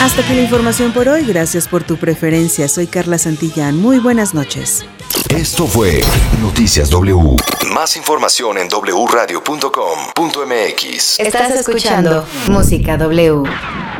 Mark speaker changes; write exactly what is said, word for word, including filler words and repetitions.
Speaker 1: Hasta aquí la información por hoy. Gracias por tu preferencia. Soy Carla Santillán. Muy buenas noches.
Speaker 2: Esto fue Noticias W. Más información en doble u radio punto com punto m x.
Speaker 3: Estás escuchando Música W.